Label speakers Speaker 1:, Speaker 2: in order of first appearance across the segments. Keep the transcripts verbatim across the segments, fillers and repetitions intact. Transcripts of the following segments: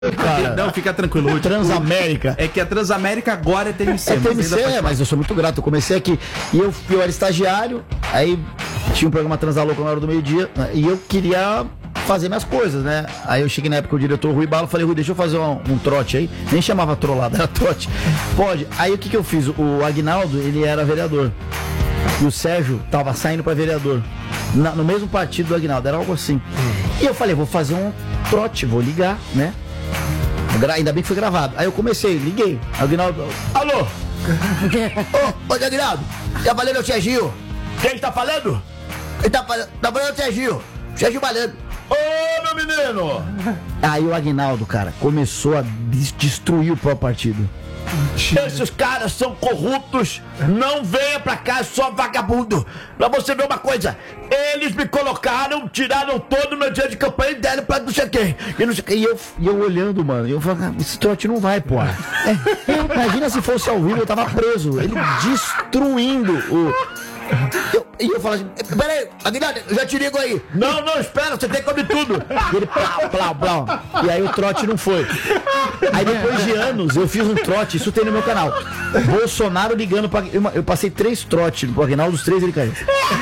Speaker 1: Cara,
Speaker 2: não, fica tranquilo. Rudy.
Speaker 1: Transamérica.
Speaker 2: É que a Transamérica agora é T M C.
Speaker 1: É T M C, mas, mas eu sou muito grato. Eu comecei aqui e eu, eu era estagiário, aí tinha um programa Transalouco na hora do meio-dia e eu queria fazer minhas coisas, né? Aí eu cheguei na época com o diretor Rui Bala, falei, Rui, deixa eu fazer um, um trote aí. Nem chamava trollada, era trote. Pode. Aí o que que eu fiz? O Aguinaldo, ele era vereador. E o Sérgio tava saindo pra vereador. Na, no mesmo partido do Aguinaldo, era algo assim. E eu falei, vou fazer um trote, vou ligar, né? Gra ainda bem que foi gravado. Aí eu comecei, liguei. Aguinaldo, alô? Ô, ô, Aguinaldo, tá falando o Serginho? Quem tá falando? Ele tá falando, tá falando o Serginho. Serginho Balando. Ô, meu menino! Aí o Aguinaldo, cara, começou a des destruir o próprio partido. Esses caras são corruptos, não venha pra cá, só vagabundo. Pra você ver uma coisa, eles me colocaram, tiraram todo o meu dia de campanha e deram pra não sei quem. E, não sei quem. E, eu, e eu olhando, mano, eu falei, esse trote não vai, pô. É, imagina se fosse ao vivo, eu tava preso. Ele destruindo o... Eu, e eu falo assim, peraí, Aguinaldo, eu já te ligo aí. Não, não, espera, você tem que comer tudo. E ele, plau, plau, plau. E aí o trote não foi. Aí depois de anos, eu fiz um trote, isso tem no meu canal. Bolsonaro ligando pra... Eu, eu passei três trotes pro Aguinaldo, os três ele caiu.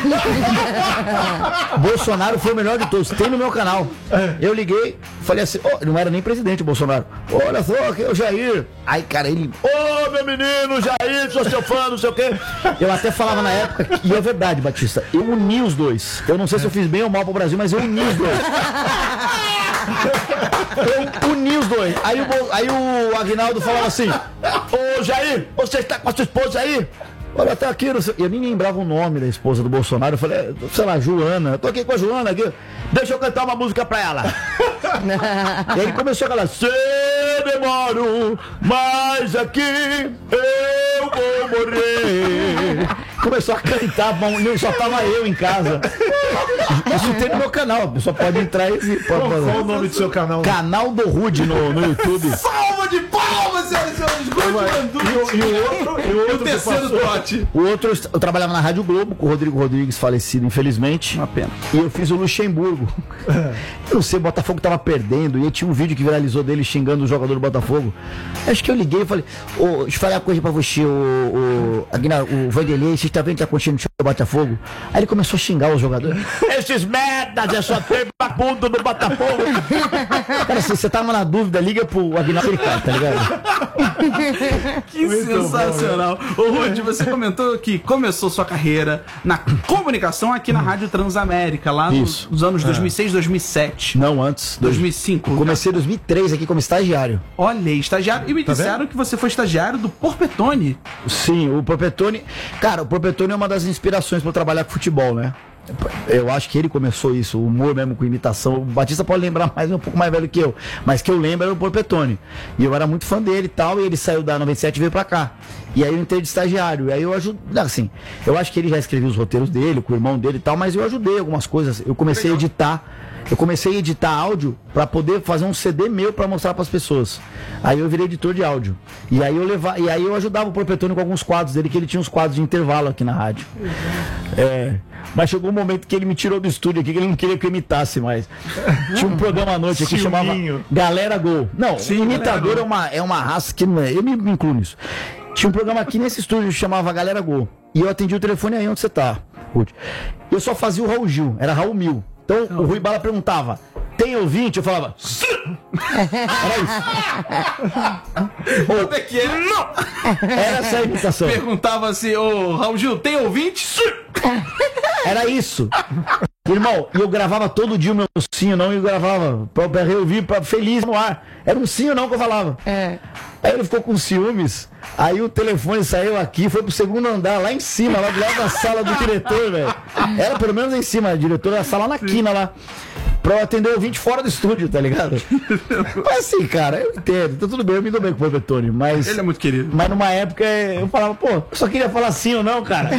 Speaker 1: Bolsonaro foi o melhor de todos, tem no meu canal. Eu liguei, falei assim, oh, não era nem presidente o Bolsonaro. Olha só, aqui é o Jair. Aí, cara, ele, ô, oh, meu menino, Jair, sou seu fã, não sei o quê. Eu até falava na época, e é verdade, Batista, eu uni os dois. Eu não sei se eu fiz bem ou mal pro Brasil, mas eu uni os dois. Eu uni os dois. Aí o, aí o Aguinaldo falava assim, ô Jair, você está com a sua esposa aí? Olha, até aqui, não sei... eu nem lembrava o nome da esposa do Bolsonaro. Eu falei, sei lá, Joana, eu tô aqui com a Joana aqui. Deixa eu cantar uma música pra ela. E aí ele começou a falar, se demoro, mas aqui eu vou morrer. Começou a cantar, só tava eu em casa. Isso tem no meu canal, a pessoa pode entrar e...
Speaker 3: Qual, qual o nome do seu canal?
Speaker 1: Canal do Rude no, no YouTube.
Speaker 2: Salva de palmas, senhoras e senhores!
Speaker 3: E o outro, e o outro
Speaker 2: o terceiro trote.
Speaker 1: O outro, eu trabalhava na Rádio Globo com o Rodrigo Rodrigues, falecido, infelizmente.
Speaker 2: Uma pena.
Speaker 1: E eu fiz o Luxemburgo. Eu não sei, o Botafogo tava perdendo. E aí tinha um vídeo que viralizou dele xingando o jogador do Botafogo. Acho que eu liguei e falei, ô, deixa eu falar uma coisa pra você, o, o, o Vanderlei, você tá vendo que tá acontecendo no show do Botafogo? Aí ele começou a xingar os jogadores. Esses merdas, é só ter vagabundo do Botafogo. Cara, se você tava na dúvida, liga pro Aguinaldo, cara, tá ligado?
Speaker 2: Que muito sensacional. Bom. Ô, Rudy, você comentou que começou sua carreira na comunicação aqui na Rádio Transamérica, lá nos, nos anos dois mil e seis, dois mil e sete.
Speaker 1: Não, antes.
Speaker 2: dois mil e cinco.
Speaker 1: Eu comecei em dois mil e três aqui como estagiário.
Speaker 2: Olha, estagiário. E me tá disseram vendo? Que você foi estagiário do Porpetone.
Speaker 1: Sim, o Porpetone... Cara, o Porpetone é uma das inspirações para trabalhar com futebol, né? Eu acho que ele começou isso, o humor mesmo com imitação. O Batista pode lembrar mais, um pouco mais velho que eu, mas que eu lembro era o Porpetone. E eu era muito fã dele e tal, e ele saiu da noventa e sete e veio pra cá. E aí eu entrei de estagiário, e aí eu ajudei, assim, eu acho que ele já escreveu os roteiros dele, com o irmão dele e tal, mas eu ajudei algumas coisas. Eu comecei a editar, eu comecei a editar áudio pra poder fazer um C D meu pra mostrar pras pessoas. Aí eu virei editor de áudio. E aí eu levava, e aí eu ajudava o Porpetone com alguns quadros dele, que ele tinha uns quadros de intervalo aqui na rádio. É... Mas chegou um momento que ele me tirou do estúdio aqui, que ele não queria que eu imitasse mais. Tinha um programa à noite aqui que chamava Galera Gol. Não, Sim, imitador é uma, é uma raça que não é. Eu me, me incluo nisso. Tinha um programa aqui nesse estúdio que chamava Galera Gol. E eu atendi o telefone aí onde você tá, Ruth. Eu só fazia o Raul Gil, era Raul Mil. Então não. O Rui Bala perguntava, tem ouvinte? Eu falava, sim! Era isso.
Speaker 2: Como é que é? Não!
Speaker 1: Era essa a imitação.
Speaker 2: Perguntava assim, ô Raul Gil, tem ouvinte? Sim!
Speaker 1: Era isso. Irmão, e eu gravava todo dia o meu sim ou não, e eu gravava pra, pra reouvir, pra feliz no ar. Era um sim ou não que eu falava. É. Aí ele ficou com ciúmes, aí o telefone saiu aqui, foi pro segundo andar, lá em cima, lá do lado da sala do diretor, velho. Era pelo menos em cima, a diretora da sala na quina lá. Pra eu atender o ouvinte fora do estúdio, tá ligado? Mas assim, cara, eu entendo, tá tudo bem, eu me dou bem com o Porpetone, mas...
Speaker 2: Ele é muito querido.
Speaker 1: Mas numa época eu falava, pô, eu só queria falar sim ou não, cara.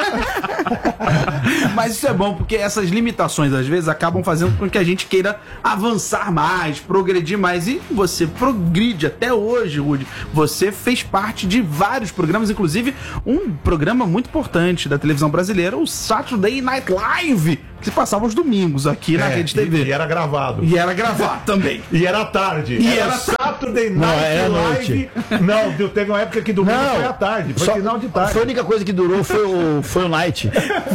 Speaker 2: Mas isso é bom, porque essas limitações, às vezes, acabam fazendo com que a gente queira avançar mais, progredir mais. E você progride até hoje, Rudy. Você fez parte de vários programas, inclusive um programa muito importante da televisão brasileira, o Saturday Night Live. que passava aos domingos aqui na
Speaker 3: É,
Speaker 2: Rede T V.
Speaker 3: E, e era gravado.
Speaker 2: E era gravado também.
Speaker 3: E era tarde.
Speaker 2: E
Speaker 3: era,
Speaker 2: era
Speaker 3: Saturday
Speaker 1: Não,
Speaker 3: Night
Speaker 1: era
Speaker 3: Live. Não, deu- teve uma época que domingo foi à tarde. Foi
Speaker 1: só-
Speaker 3: final de tarde.
Speaker 1: Foi a única coisa que durou foi o, foi o Night.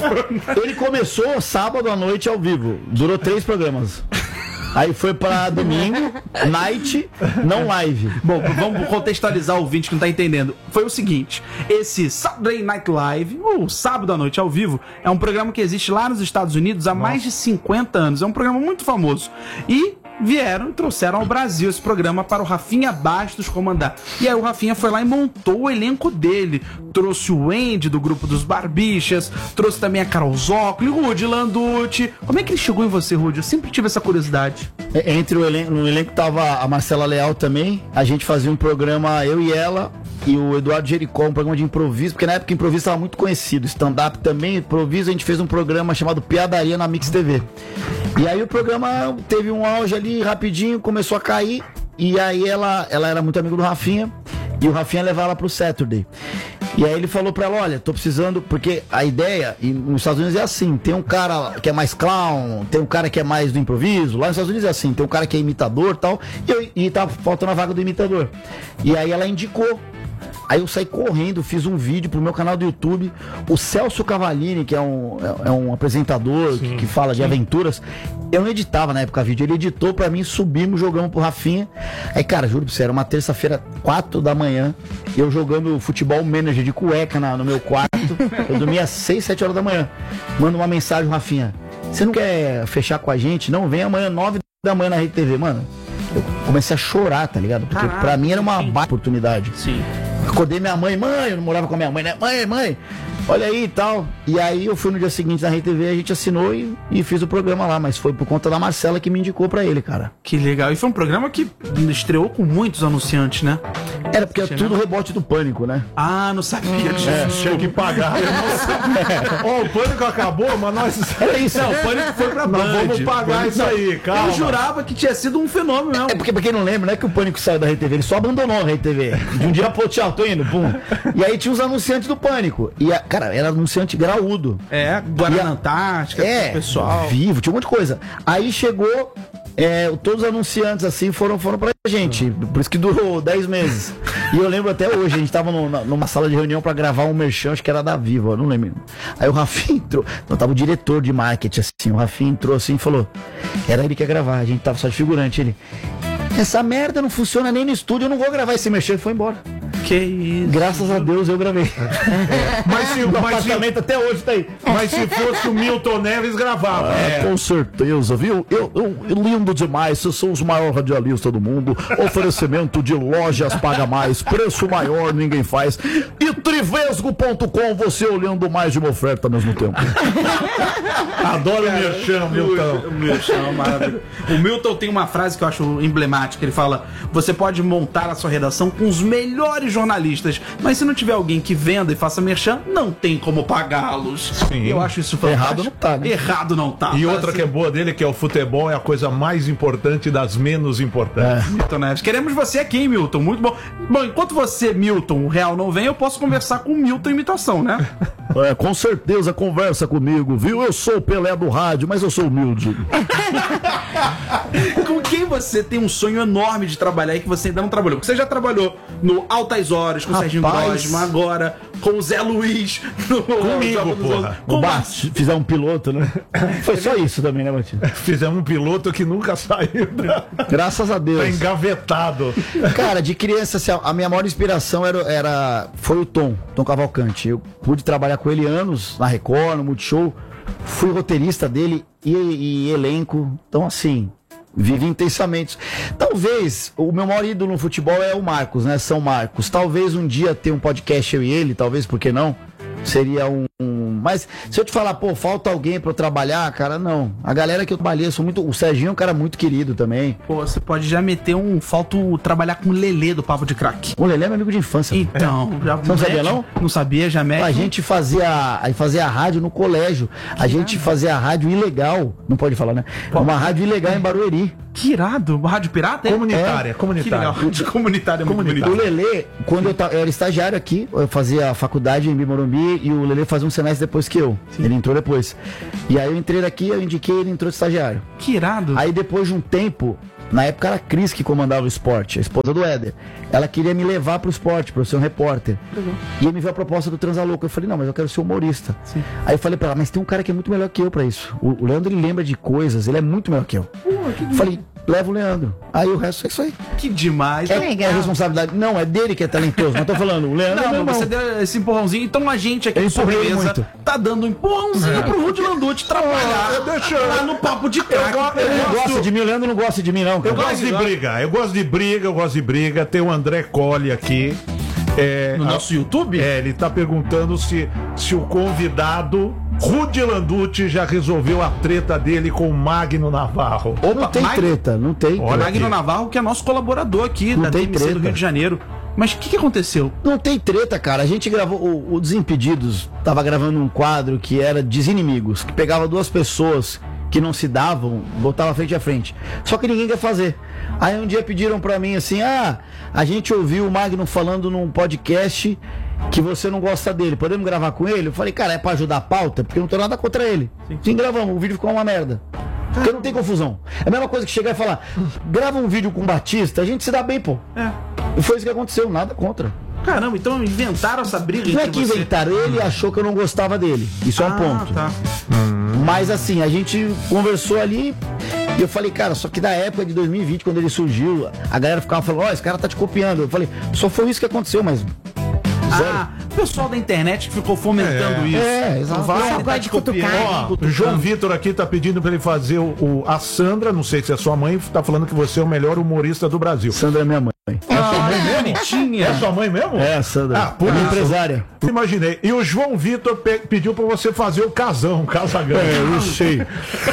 Speaker 1: Ele começou sábado à noite ao vivo. Durou três programas. Aí foi pra domingo, night, não live.
Speaker 2: Bom, vamos contextualizar o ouvinte que não tá entendendo. Foi o seguinte, esse Saturday Night Live, ou Sábado à Noite ao Vivo, é um programa que existe lá nos Estados Unidos há mais de cinquenta anos. É um programa muito famoso. E vieram e trouxeram ao Brasil esse programa para o Rafinha Bastos comandar. E aí o Rafinha foi lá e montou o elenco dele. Trouxe o Andy do grupo dos Barbixas, trouxe também a Carol Zócoli, o Rudy Landucci. Como é que ele chegou em você, Rudy? Eu sempre tive essa curiosidade.
Speaker 1: Entre o elenco, no elenco tava a Marcela Leal também. A gente fazia um programa, eu e ela, e o Eduardo Jericó, um programa de improviso, porque na época improviso estava muito conhecido. Stand-up também, improviso, a gente fez um programa chamado Piadaria na Mix T V. E aí o programa teve um auge ali rapidinho, começou a cair. E aí ela, ela era muito amiga do Rafinha, e o Rafinha levava ela pro Saturday. E aí ele falou pra ela, olha, tô precisando, porque a ideia, e nos Estados Unidos é assim, tem um cara que é mais clown, tem um cara que é mais do improviso, lá nos Estados Unidos é assim, tem um cara que é imitador e tal, e, eu, e tava faltando a vaga do imitador. E aí ela indicou. Aí eu saí correndo, fiz um vídeo pro meu canal do YouTube. O Celso Cavallini, que é um, é um apresentador que, que fala de aventuras, eu não editava na época vídeo, ele editou pra mim, subimos, jogamos pro Rafinha. Aí, cara, juro pra você, era uma terça-feira, quatro da manhã, eu jogando futebol manager de cueca na, no meu quarto. Eu dormia às seis, sete horas da manhã. Mando uma mensagem, Rafinha, você não quer fechar com a gente? Não, vem amanhã, nove da manhã na Rede T V, mano. Eu comecei a chorar, tá ligado? Porque
Speaker 2: Caraca,
Speaker 1: pra mim era uma
Speaker 2: sim.
Speaker 1: baita oportunidade.
Speaker 2: Sim.
Speaker 1: Acordei minha mãe, mãe, eu não morava com a minha mãe, né? Mãe, mãe, olha aí e tal. E aí eu fui no dia seguinte na Rede T V, a gente assinou e, e fiz o programa lá, mas foi por conta da Marcela que me indicou pra ele, cara.
Speaker 2: Que legal. E foi um programa que estreou com muitos anunciantes, né?
Speaker 1: Era porque é tudo rebote do Pânico, né?
Speaker 2: Ah, não sabia disso.
Speaker 3: É, tinha que pagar. Ó, o pânico acabou, mas nós.
Speaker 1: Era isso.
Speaker 2: Não, o Pânico foi pra
Speaker 3: Nós
Speaker 2: Band.
Speaker 3: vamos pagar isso aí, calma.
Speaker 2: Eu jurava que tinha sido um fenômeno, não.
Speaker 1: É porque, pra quem não lembra, não é que o Pânico saiu da Rede T V, ele só abandonou a Rede T V. De um dia pro outro, tchau, tô indo, pum. E aí tinha os anunciantes do Pânico. E, a, cara, era anunciante graúdo.
Speaker 2: É, Guarana
Speaker 1: E a-
Speaker 2: Antártica,
Speaker 1: É,
Speaker 2: pessoal.
Speaker 1: vivo, tinha um monte de coisa. Aí chegou, é, todos os anunciantes assim foram, foram pra gente. Por isso que durou dez meses. E eu lembro até hoje, a gente tava no- na- numa sala de reunião pra gravar um merchan, acho que era da Vivo, eu não lembro. Aí o Rafinha entrou, não, tava o diretor de marketing assim, o Rafinha entrou assim e falou, era ele que ia gravar, a gente tava só de figurante, ele, essa merda não funciona nem no estúdio, eu não vou gravar esse merchan, ele foi embora.
Speaker 2: Que isso.
Speaker 1: Graças a Deus eu gravei.
Speaker 3: Mas se,
Speaker 1: O
Speaker 3: mas, se,
Speaker 1: apartamento até hoje tá aí.
Speaker 3: mas se fosse o Milton Neves, gravava.
Speaker 1: É, com certeza, viu? Eu, eu, lindo demais, vocês são os maiores radialistas do mundo. Oferecimento de lojas paga mais, preço maior, ninguém faz. E trivesgo ponto com, você olhando mais de uma oferta ao mesmo tempo.
Speaker 3: Adoro o merchan, Milton.
Speaker 2: O Milton, é maravilhoso. O Milton tem uma frase que eu acho emblemática. Ele fala: você pode montar a sua redação com os melhores jornalistas, mas se não tiver alguém que venda e faça merchan, não tem como pagá-los.
Speaker 3: Sim.
Speaker 2: Eu acho isso fantástico.
Speaker 1: Errado não tá, né?
Speaker 2: Errado não tá.
Speaker 3: E
Speaker 2: Tá
Speaker 3: outra
Speaker 2: assim.
Speaker 3: que é boa dele, que é o futebol, é a coisa mais importante das menos importantes.
Speaker 2: Milton Neves. Queremos você aqui, hein, Milton? Muito bom. Bom, enquanto você, Milton, o Real não vem, eu posso conversar com o Milton imitação, né?
Speaker 1: É, com certeza conversa comigo, viu? Eu sou o Pelé do rádio, mas eu sou humilde.
Speaker 2: Com quem você tem um sonho enorme de trabalhar e que você ainda não trabalhou? Porque você já trabalhou no Altas Horas com o Serginho
Speaker 1: Rapaz.
Speaker 2: Grosman, agora com o Zé Luiz. No
Speaker 3: Comigo,
Speaker 2: Jogo dos
Speaker 3: porra.
Speaker 2: Outros.
Speaker 1: O
Speaker 2: Com
Speaker 1: Bar, fizer um piloto, né? Foi só isso também, né, Matinho?
Speaker 3: Fizemos um piloto que nunca saiu. Da...
Speaker 1: Graças a
Speaker 3: Tá
Speaker 1: Deus.
Speaker 3: engavetado.
Speaker 1: Cara, de criança, assim, a minha maior inspiração era, era, foi o Tom, Tom Cavalcante. Eu pude trabalhar com ele anos na Record, no Multishow. Fui roteirista dele e, e elenco. Então, assim, vivi intensamente. Talvez, o meu maior ídolo no futebol é o Marcos, né? São Marcos. Talvez um dia ter um podcast eu e ele, talvez, por que não? Seria um, um... Mas se eu te falar, pô, falta alguém pra eu trabalhar, cara, não. A galera que eu trabalhei, eu sou muito... O Serginho é um cara muito querido também.
Speaker 2: Pô, você pode já meter um... Falta o trabalhar com o Lelê do Papo de Crack.
Speaker 1: O Lelé é meu amigo de infância.
Speaker 2: Então, já
Speaker 1: Você não sabia, não?
Speaker 2: Não sabia, já mete.
Speaker 1: A gente fazia, a fazia a rádio no colégio. A gente fazia a rádio ilegal. Não pode falar, né? Uma rádio ilegal em Barueri.
Speaker 2: Que irado. Rádio Pirata? é?
Speaker 3: Comunitária,
Speaker 2: Que
Speaker 3: comunitária.
Speaker 2: legal. Rádio comunitária é muito
Speaker 3: Comunitária.
Speaker 1: O
Speaker 2: bonito.
Speaker 1: Lelê, quando eu, ta- eu era estagiário aqui, eu fazia a faculdade em Morumbi e o Lelê fazia um semestre depois que eu. Sim. Ele entrou depois. E aí eu entrei daqui, eu indiquei, ele entrou de estagiário.
Speaker 2: Que irado.
Speaker 1: Aí depois de um tempo, na época era a Cris que comandava o esporte, a esposa do Éder. Ela queria me levar pro esporte, pra eu ser um repórter. Uhum. E aí me veio a proposta do Transalouco. Eu falei, não, mas eu quero ser humorista. Sim. Aí eu falei pra ela, mas tem um cara que é muito melhor que eu pra isso. O, o Leandro, ele lembra de coisas, ele é muito melhor que eu. Uh, que falei, leva o Leandro. Aí o resto é isso aí.
Speaker 2: Que demais.
Speaker 1: É, legal. É responsabilidade. Não, é dele que é talentoso. Mas tô falando, o Leandro
Speaker 2: não,
Speaker 1: é
Speaker 2: mas você deu esse empurrãozinho. Então a gente aqui no Sobremesa tá dando um empurrãozinho é. pro Rudy Landucci trabalhar oh, deixa eu... lá no Papo de Crack.
Speaker 1: Ele não gosta de mim, o Leandro não gosta de mim, não.
Speaker 3: Cara. Eu gosto de briga. Eu gosto de briga, eu gosto de briga. Tem o André Colli aqui. É,
Speaker 2: no nosso
Speaker 3: a,
Speaker 2: YouTube?
Speaker 3: É, ele tá perguntando se, se o convidado Rudy Landucci já resolveu a treta dele com o Magno Navarro.
Speaker 1: Opa, não tem Mag... treta, não tem.
Speaker 2: O Magno Navarro, que é nosso colaborador aqui
Speaker 1: não
Speaker 2: da
Speaker 1: tem
Speaker 2: D M C
Speaker 1: treta.
Speaker 2: do Rio de Janeiro. Mas o que, que aconteceu?
Speaker 1: Não tem treta, cara. A gente gravou. O, o Desimpedidos tava gravando um quadro que era Desinimigos, que pegava duas pessoas que não se davam, botava frente a frente. Só que ninguém quer fazer. Aí um dia pediram pra mim assim: ah, a gente ouviu o Magno falando num podcast que você não gosta dele, podemos gravar com ele? Eu falei, cara, é pra ajudar a pauta? Porque eu não tenho nada contra ele. Sim, Sim gravamos, o vídeo ficou uma merda. Porque não tem confusão. É a mesma coisa que chegar e falar, grava um vídeo com o Batista, a gente se dá bem, pô. É. E foi isso que aconteceu, nada contra.
Speaker 2: Caramba, então inventaram essa briga
Speaker 1: entre Não é que você... inventaram, ele achou que eu não gostava dele. Isso ah, é um ponto. Tá. Mas assim, a gente conversou ali e eu falei, cara, só que na época de dois mil e vinte, quando ele surgiu, a galera ficava falando, ó, oh, esse cara tá te copiando. Eu falei, só foi isso que aconteceu, mas...
Speaker 2: Ah, o pessoal da internet que ficou fomentando
Speaker 1: é,
Speaker 2: isso.
Speaker 1: É, exato.
Speaker 2: Vai,
Speaker 1: tá
Speaker 2: de cutucar.
Speaker 3: Ó, o João Vitor aqui tá pedindo pra ele fazer o, o... A Sandra, não sei se é sua mãe, tá falando que você é o melhor humorista do Brasil.
Speaker 1: Sandra é minha mãe.
Speaker 3: É ah, sua mãe mesmo?
Speaker 2: Bonitinha.
Speaker 3: É sua mãe mesmo?
Speaker 1: É, a Sandra.
Speaker 3: Ah, por
Speaker 1: é
Speaker 3: isso.
Speaker 1: Empresária.
Speaker 3: Imaginei. E o João Vitor pe pediu pra você fazer o casão, o Casagrande.
Speaker 1: É, eu não sei.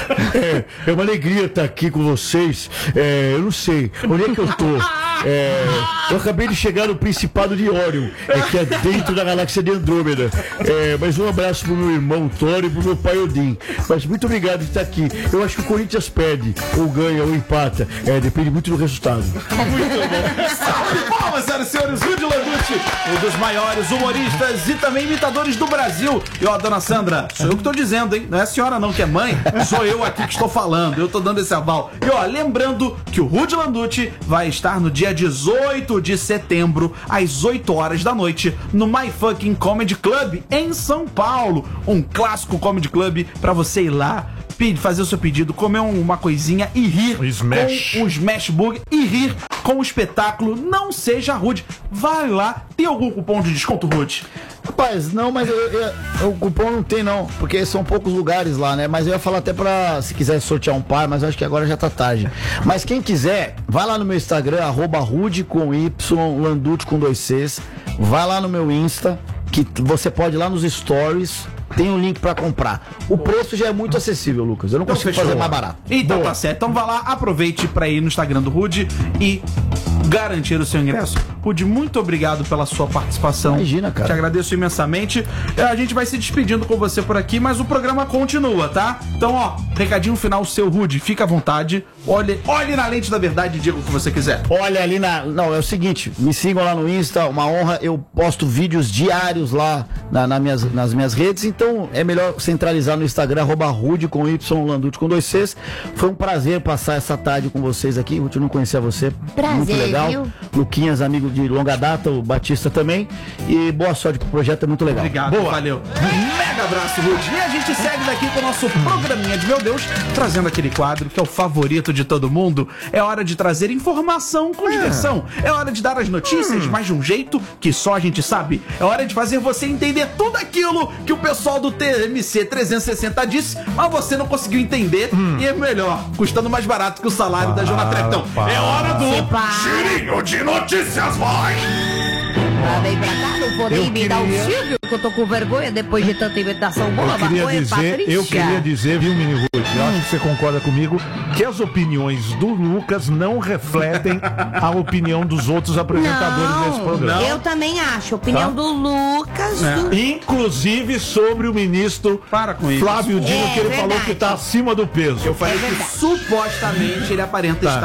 Speaker 1: É, é uma alegria estar aqui com vocês. É, eu não sei. Onde é que eu tô? É, eu acabei de chegar no Principado de Órion, é, que é dentro da galáxia de Andrômeda. É, mas um abraço pro meu irmão Thor e pro meu pai Odin. Mas muito obrigado por estar aqui. Eu acho que o Corinthians perde, ou ganha, ou empata. É, depende muito do resultado.
Speaker 2: Muito bom. Salve palmas, senhoras e senhores. Rudy Landucci, um dos maiores humoristas e também imitadores do Brasil. E ó, dona Sandra, sou eu que tô dizendo, hein? Não é a senhora não que é mãe, sou eu aqui que estou falando. Eu tô dando esse aval. E ó, lembrando que o Rudy Landucci vai estar no dia dezoito de setembro, às oito horas da noite, no My Fucking Comedy Club, em São Paulo. Um clássico comedy club pra você ir lá, fazer o seu pedido, comer uma coisinha e rir
Speaker 3: o smash.
Speaker 2: com o Smash Burger e rir com o espetáculo. Não seja rude. Vai lá. Tem algum cupom de desconto, Rude?
Speaker 1: Rapaz, não, mas eu, eu, o cupom não tem não, porque são poucos lugares lá, né? Mas eu ia falar até pra, se quiser sortear um par, mas eu acho que agora já tá tarde. Mas quem quiser, vai lá no meu Instagram, arroba Rude com Y, Landucci com dois Cs. Vai lá no meu Insta, que você pode ir lá nos stories. Tem um link pra comprar. O preço já é muito acessível, Lucas. Eu não consigo então, fazer mais barato.
Speaker 2: Então Boa. Tá certo. Então vá lá, aproveite pra ir no Instagram do Rude e garantir o seu ingresso. Rude, muito obrigado pela sua participação.
Speaker 1: Imagina, cara.
Speaker 2: Te agradeço imensamente. A gente vai se despedindo com você por aqui, mas o programa continua, tá? Então, ó, recadinho final seu, Rude. Fica à vontade. Olhe, olhe na lente da verdade e diga o que você quiser.
Speaker 1: Olha ali na... Não, é o seguinte. Me sigam lá no Insta. Uma honra. Eu posto vídeos diários lá na, na minhas, nas minhas redes. Então, é melhor centralizar no Instagram, arroba Rude com Y, Landucci com dois Cs. Foi um prazer passar essa tarde com vocês aqui. Ruth, eu não conhecia você.
Speaker 4: Prazer,
Speaker 1: muito legal.
Speaker 4: Viu?
Speaker 1: Luquinhas, amigo de longa data, o Batista também. E boa sorte pro projeto, é muito legal.
Speaker 2: Obrigado,
Speaker 1: boa.
Speaker 2: Valeu. Mega abraço, Rude. E a gente segue daqui com o nosso programinha de Meu Deus, trazendo aquele quadro que é o favorito de todo mundo. É hora de trazer informação com é. diversão. É hora de dar as notícias, hum. mas de um jeito que só a gente sabe. É hora de fazer você entender tudo aquilo que o pessoal do T M C trezentos e sessenta disse, mas você não conseguiu entender. Hum. E é melhor, custando mais barato que o salário para, da Jona Treptão.
Speaker 3: Para.
Speaker 2: É hora do
Speaker 3: Girinho de Notícias, vai!
Speaker 4: Ah, vem pra cá, não vou nem me dar o Silvio, que eu tô com vergonha depois de tanta imitação boa.
Speaker 3: Eu queria dizer, eu queria dizer, viu, Mini Ruth, eu acho que você concorda comigo, que as opiniões do Lucas não refletem a opinião dos outros apresentadores
Speaker 4: não,
Speaker 3: desse programa.
Speaker 4: Eu também acho, a opinião tá? do Lucas. É. Do...
Speaker 3: Inclusive sobre o ministro
Speaker 2: Para com isso.
Speaker 3: Flávio Dino, é, que ele
Speaker 4: verdade.
Speaker 3: falou que tá acima do peso.
Speaker 2: Eu falei é que supostamente ele aparenta tá. estar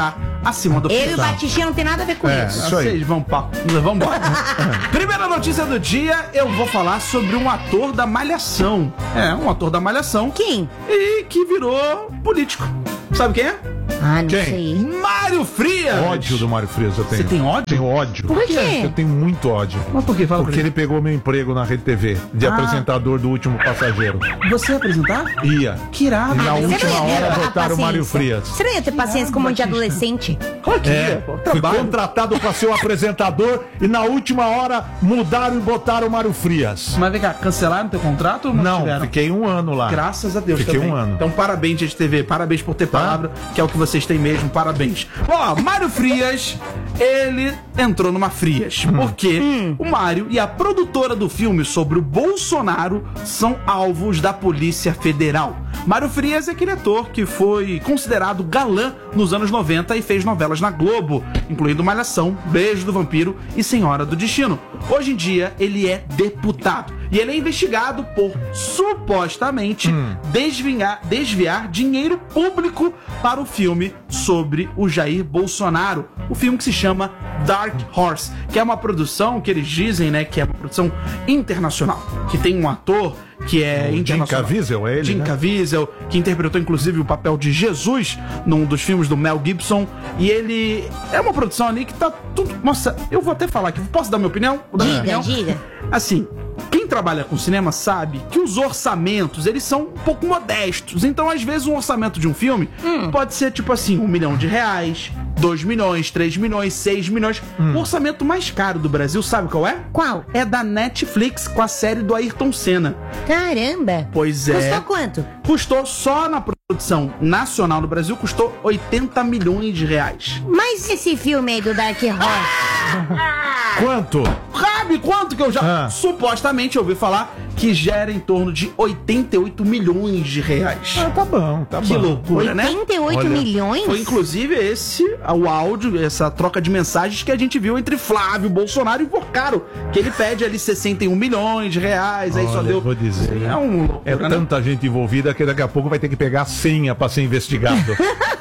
Speaker 2: acima do
Speaker 4: Eu
Speaker 2: peso.
Speaker 4: e o Batichinha não tem nada a ver com
Speaker 3: É.
Speaker 4: isso.
Speaker 3: Isso aí.
Speaker 2: Vocês vão pra... Vamos embora. Primeira notícia do dia, eu vou falar sobre um ator da Malhação. É, um ator da Malhação.
Speaker 4: Quem?
Speaker 2: E que virou político. Sabe quem é?
Speaker 4: Ah, não
Speaker 3: Quem?
Speaker 4: sei.
Speaker 2: Mário Frias.
Speaker 3: Ódio do Mário Frias eu tenho.
Speaker 2: Você tem ódio?
Speaker 3: Tenho ódio.
Speaker 4: Por quê?
Speaker 3: Eu tenho muito ódio.
Speaker 2: Mas por que? Fala
Speaker 3: Porque ele pegou meu emprego na Rede T V, de
Speaker 2: Ah.
Speaker 3: apresentador do Último Passageiro.
Speaker 2: Você ia apresentar?
Speaker 3: Ia.
Speaker 2: Que irado.
Speaker 3: E na
Speaker 4: Você não
Speaker 3: última
Speaker 4: ia ter
Speaker 3: hora
Speaker 4: a
Speaker 3: botaram o Mário
Speaker 4: paciência.
Speaker 3: Frias.
Speaker 4: Você não ia ter paciência com um monte de adolescente?
Speaker 2: Claro que
Speaker 3: É,
Speaker 2: ia, pô.
Speaker 3: fui
Speaker 2: Trabalho.
Speaker 3: contratado para ser o apresentador e na última hora mudaram e botaram o Mário Frias.
Speaker 2: Mas vem cá, cancelaram teu contrato ou não
Speaker 3: Não,
Speaker 2: tiveram?
Speaker 3: fiquei um ano lá.
Speaker 2: Graças a Deus
Speaker 3: Fiquei
Speaker 2: também.
Speaker 3: um ano.
Speaker 2: Então parabéns, Rede T V. Parabéns por ter palavra, que é o que vocês têm mesmo. Parabéns. Ó, Mário Frias, ele entrou numa Frias. Porque o Mário e a produtora do filme sobre o Bolsonaro são alvos da Polícia Federal. Mário Frias é aquele ator que foi considerado galã nos anos noventa e fez novelas na Globo, incluindo Malhação, Beijo do Vampiro e Senhora do Destino. Hoje em dia, ele é deputado e ele é investigado por supostamente desviar, desviar dinheiro público para o filme sobre o Jair Bolsonaro. O filme que se chama Dark Horse, que é uma produção que eles dizem, né, que é uma produção internacional, que tem um ator que é
Speaker 3: Jim
Speaker 2: internacional.
Speaker 3: Caviezel, é ele,
Speaker 2: Jim
Speaker 3: né?
Speaker 2: Caviezel, que interpretou inclusive o papel de Jesus num dos filmes do Mel Gibson. E ele é uma produção ali que tá tudo... Nossa, eu vou até falar aqui. Posso dar minha opinião? Vou dar minha
Speaker 4: Diga,
Speaker 2: opinião?
Speaker 4: diga.
Speaker 2: Assim, quem trabalha com cinema sabe que os orçamentos, eles são um pouco modestos. Então, às vezes, um orçamento de um filme pode ser, tipo assim, um milhão de reais, dois milhões, três milhões, seis milhões. O orçamento mais caro do Brasil, sabe qual é?
Speaker 4: Qual?
Speaker 2: É da Netflix, com a série do Ayrton Senna.
Speaker 4: Caramba.
Speaker 2: Pois é.
Speaker 4: Custou quanto?
Speaker 2: Custou só na produção nacional no Brasil, custou oitenta milhões de reais.
Speaker 4: Mas esse filme aí do Dark Horse?
Speaker 3: Quanto?
Speaker 2: Sabe quanto que eu já
Speaker 3: Ah.
Speaker 2: supostamente ouvi falar que gera em torno de oitenta e oito milhões de reais.
Speaker 3: Ah, tá bom, tá
Speaker 2: Que
Speaker 3: bom.
Speaker 2: loucura, né?
Speaker 4: oitenta e oito
Speaker 3: Olha,
Speaker 4: milhões?
Speaker 2: Foi inclusive esse o áudio, essa troca de mensagens que a gente viu entre Flávio Bolsonaro e Porcaro, que ele pede ali sessenta e um milhões de reais, aí só
Speaker 3: Olha,
Speaker 2: deu.
Speaker 3: vou dizer.
Speaker 2: É um loucura,
Speaker 3: É
Speaker 2: né?
Speaker 3: tanta gente envolvida que daqui a pouco vai ter que pegar a senha pra ser investigado.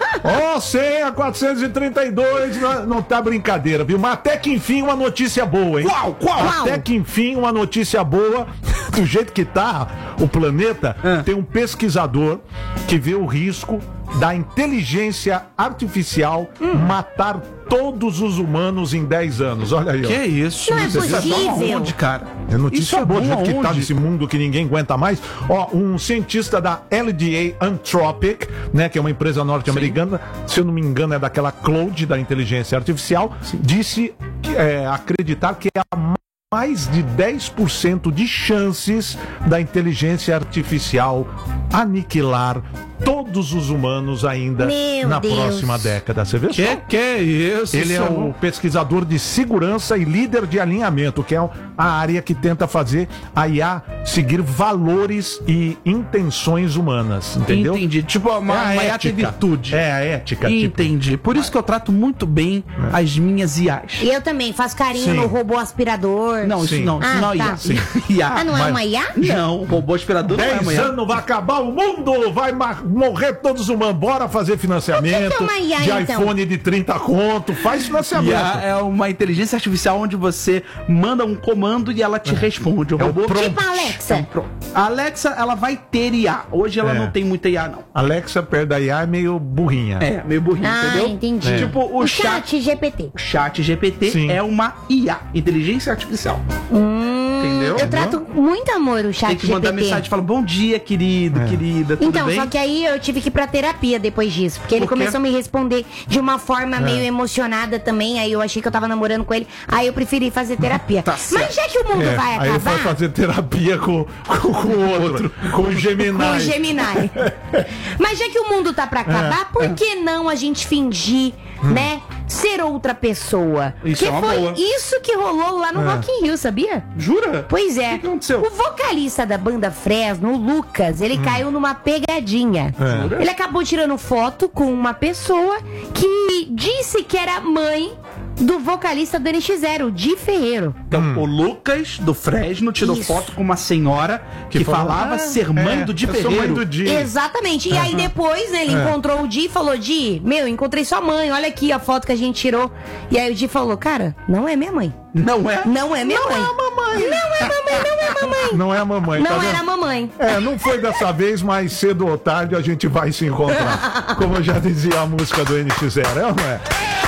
Speaker 3: Ó, senha quatrocentos e trinta e dois, não, não tá brincadeira, viu? Mas até que enfim uma notícia boa, hein?
Speaker 2: Qual? Qual?
Speaker 3: Até que enfim uma notícia boa. Do jeito que tá o planeta,
Speaker 2: É.
Speaker 3: tem um pesquisador que vê o risco da inteligência artificial matar todos os humanos em dez anos. Olha aí, ó.
Speaker 2: Que isso?
Speaker 4: Não é
Speaker 2: Isso bom
Speaker 4: possível.
Speaker 2: aonde, cara?
Speaker 3: É notícia
Speaker 2: Isso é
Speaker 3: boa, do
Speaker 2: bom
Speaker 3: jeito que tá
Speaker 2: aonde?
Speaker 3: nesse mundo que ninguém aguenta mais. Ó, um cientista da L D A Anthropic, né, que é uma empresa norte-americana, se eu não me engano é daquela Cloud da inteligência artificial, disse que, é, acreditar que há mais de dez por cento de chances da inteligência artificial aniquilar todos os humanos ainda
Speaker 4: Meu
Speaker 3: na
Speaker 4: Deus.
Speaker 3: próxima década. Você vê
Speaker 2: Que
Speaker 3: só?
Speaker 2: que é isso?
Speaker 3: Ele é
Speaker 2: Isso
Speaker 3: o pesquisador de segurança e líder de alinhamento, que é a área que tenta fazer a I A seguir valores e intenções humanas, entendeu?
Speaker 2: Entendi. Tipo, uma,
Speaker 3: É a
Speaker 2: uma I A tem
Speaker 3: ética.
Speaker 2: virtude.
Speaker 3: É a ética, tipo.
Speaker 2: Entendi. Por isso que eu trato muito bem as minhas I As.
Speaker 4: E eu também faço carinho
Speaker 3: Sim.
Speaker 4: no robô aspirador.
Speaker 2: Não, isso
Speaker 3: Sim.
Speaker 2: não. Isso
Speaker 4: Ah,
Speaker 2: não é I A.
Speaker 4: tá.
Speaker 2: Sim. I A.
Speaker 4: Ah, não é
Speaker 3: Mas-
Speaker 4: uma I A?
Speaker 2: Não, o robô aspirador não é uma I
Speaker 3: Dez
Speaker 2: A.
Speaker 3: anos vai acabar o mundo, vai ma- morrer todos os humanos. Bora fazer financiamento
Speaker 4: O que que é uma I A,
Speaker 3: de
Speaker 4: então?
Speaker 3: iPhone de trinta conto, faz financiamento.
Speaker 2: I A é uma inteligência artificial onde você manda um comando e ela te responde. O
Speaker 3: É o
Speaker 2: robô
Speaker 3: prompt.
Speaker 4: Tipo a Alexa.
Speaker 2: Pronto. A Alexa, ela vai ter I A. Hoje ela
Speaker 3: É.
Speaker 2: não tem muita I A, não.
Speaker 3: Alexa perto da I A é meio burrinha.
Speaker 2: É, meio burrinho,
Speaker 4: Ah,
Speaker 2: entendeu?
Speaker 4: entendi.
Speaker 2: Tipo, o,
Speaker 4: O
Speaker 2: chat,
Speaker 4: chat G P T.
Speaker 2: o chat G P T
Speaker 3: Sim.
Speaker 2: é uma I A, inteligência artificial. Entendeu?
Speaker 4: Eu trato com muito amor o chat
Speaker 2: Tem que mandar
Speaker 4: G P T.
Speaker 2: mensagem e falar, bom dia, querido, querida, tudo
Speaker 4: Então,
Speaker 2: bem?
Speaker 4: só que aí eu tive que ir pra terapia depois disso. Porque ele
Speaker 2: Por quê?
Speaker 4: começou a me responder de uma forma meio emocionada também. Aí eu achei que eu tava namorando com ele. Aí eu preferi fazer terapia.
Speaker 2: Tá certo.
Speaker 4: Mas já que o mundo
Speaker 3: É,
Speaker 4: vai
Speaker 3: aí ele foi
Speaker 4: acabar.
Speaker 3: fazer terapia com, com, com o outro, com o Gemini.
Speaker 4: Com o Gemini. Mas já que o mundo tá pra acabar, por que não a gente fingir, né? Ser outra pessoa?
Speaker 2: Isso
Speaker 4: que
Speaker 2: é uma
Speaker 4: foi
Speaker 2: boa.
Speaker 4: isso que rolou lá no Rock in Rio, sabia?
Speaker 2: Jura?
Speaker 4: Pois é.
Speaker 2: O que aconteceu?
Speaker 4: O vocalista da banda Fresno, o Lucas, ele caiu numa pegadinha.
Speaker 3: É.
Speaker 4: Ele acabou tirando foto com uma pessoa que disse que era mãe do vocalista do N X Zero, Di Ferreiro.
Speaker 2: Então, hum. o Lucas, do Fresno, tirou
Speaker 4: Isso.
Speaker 2: foto com uma senhora que, que falava ah, ser mãe é, do Di Ferreiro. Do Di.
Speaker 4: Exatamente. E aí depois, né, ele é. encontrou o Di e falou, Di, meu, encontrei sua mãe, olha aqui a foto que a gente tirou. E aí o Di falou, cara, não é minha mãe.
Speaker 2: Não é?
Speaker 4: Não é minha
Speaker 3: não
Speaker 4: mãe.
Speaker 3: Não é a mamãe.
Speaker 4: Não é a mamãe, não é a mamãe.
Speaker 3: Não é a mamãe.
Speaker 4: Não
Speaker 3: tá
Speaker 4: era a mamãe.
Speaker 3: É, não foi dessa vez, mas cedo ou tarde a gente vai se encontrar. Como já dizia a música do N X Zero, é ou não é?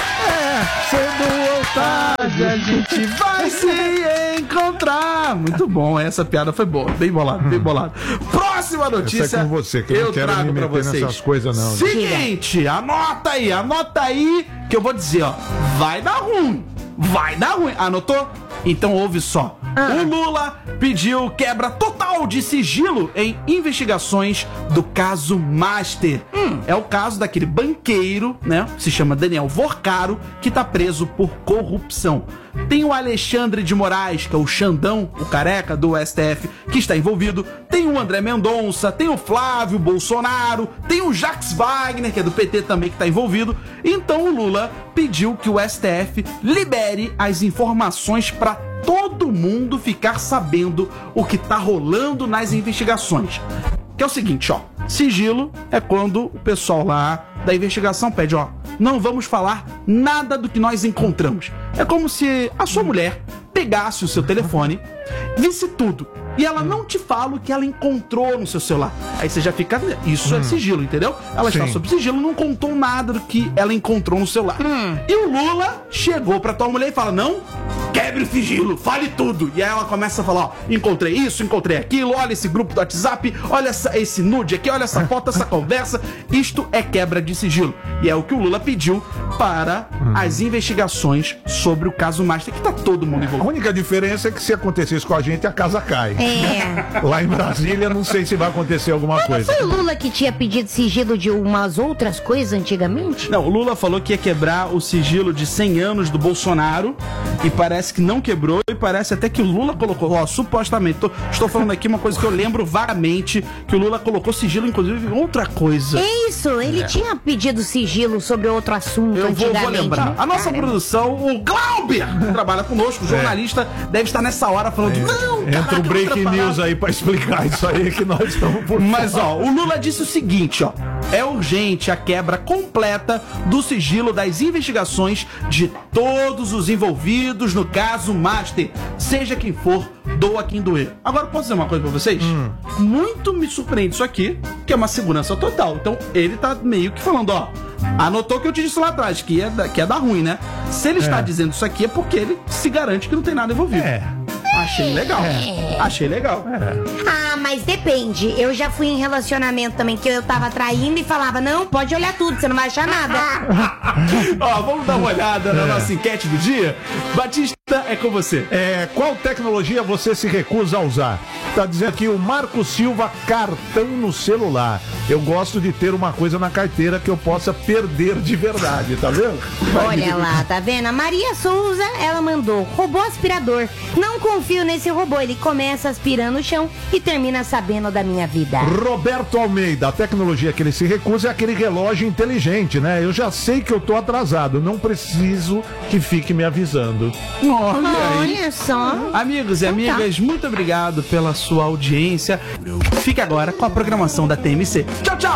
Speaker 3: É, cedo ou tarde
Speaker 2: a gente vai se encontrar. Muito bom, essa piada foi boa. Bem bolado, bem bolado. Próxima notícia.
Speaker 3: Essa é com você, que eu, eu não quero me meter vocês. nessas coisas, não.
Speaker 2: Seguinte, anota aí, anota aí, que eu vou dizer, ó. Vai dar ruim. Vai dar ruim. Anotou? Então ouve só. Ah. O Lula pediu quebra total de sigilo em investigações do caso Master. Hum. É o caso daquele banqueiro, né? Se chama Daniel Vorcaro, que tá preso por corrupção. Tem o Alexandre de Moraes, que é o Xandão, o careca do S T F, que está envolvido. Tem o André Mendonça, tem o Flávio Bolsonaro, tem o Jacques Wagner, que é do P T também, que está envolvido. Então o Lula pediu que o S T F libere as informações para todo mundo ficar sabendo o que tá rolando nas investigações. Que é o seguinte, ó. Sigilo é quando o pessoal lá da investigação pede, ó, não vamos falar nada do que nós encontramos. É como se a sua mulher pegasse o seu telefone, visse tudo, e ela não te fala o que ela encontrou no seu celular. Aí você já fica... Isso hum. é sigilo, entendeu? Ela Sim. está sob sigilo, não contou nada do que ela encontrou no celular. Hum. E o Lula chegou pra tua mulher e fala, não, quebre o sigilo, fale tudo. E aí ela começa a falar, ó, encontrei isso, encontrei aquilo, olha esse grupo do WhatsApp, olha essa, esse nude aqui, olha essa foto, essa conversa. Isto é quebra de sigilo. E é o que o Lula pediu para hum. as investigações sobre o caso Master, que tá todo mundo envolvido.
Speaker 3: A única diferença é que se acontecesse com a gente, a casa cai.
Speaker 4: É.
Speaker 3: Lá em Brasília, não sei se vai acontecer alguma
Speaker 4: Mas
Speaker 3: coisa.
Speaker 4: Não foi o Lula que tinha pedido sigilo de umas outras coisas antigamente?
Speaker 2: Não, o Lula falou que ia quebrar o sigilo de cem anos do Bolsonaro e parece que não quebrou e parece até que o Lula colocou, ó, supostamente, tô, estou falando aqui uma coisa que eu lembro vagamente, que o Lula colocou sigilo, inclusive, em outra coisa.
Speaker 4: É isso, ele é. tinha pedido sigilo sobre outro assunto
Speaker 2: eu
Speaker 4: antigamente.
Speaker 2: Eu vou, vou lembrar. A nossa Caramba. produção, o Glauber, que trabalha conosco, o jornalista, é. deve estar nessa hora falando, é. não,
Speaker 3: Entra caraca, o breaking news aí pra explicar isso aí que nós estamos por
Speaker 2: Mas, ó, o Lula disse o seguinte, ó. É urgente a quebra completa do sigilo das investigações de todos os envolvidos no caso Master, seja quem for, doa quem doer. Agora, posso dizer uma coisa pra vocês? Hum. Muito me surpreende isso aqui, que é uma segurança total. Então, ele tá meio que falando, ó, anotou que eu te disse lá atrás, que ia, que ia dar ruim, né? Se ele é. está dizendo isso aqui, é porque ele se garante que não tem nada envolvido. É. Achei legal. É. Achei legal.
Speaker 4: É. Ah, mas depende. Eu já fui em relacionamento também que eu tava traindo e falava, não, pode olhar tudo, você não vai achar nada.
Speaker 2: Ó, vamos dar uma olhada é. na nossa enquete do dia. Batista, é com você.
Speaker 3: É, qual tecnologia você se recusa a usar? Tá dizendo aqui o Marco Silva, cartão no celular. Eu gosto de ter uma coisa na carteira que eu possa perder de verdade, tá vendo?
Speaker 4: Olha lá, tá vendo? A Maria Souza, ela mandou robô aspirador. Não confio nesse robô, ele começa aspirando o chão e termina sabendo da minha vida.
Speaker 3: Roberto Almeida, a tecnologia que ele se recusa é aquele relógio inteligente, né? Eu já sei que eu tô atrasado, não preciso que fique me avisando.
Speaker 2: Olha,
Speaker 4: Olha só.
Speaker 2: Amigos e amigas, muito obrigado pela sua audiência. Fique agora com a programação da T M C. Tchau, tchau!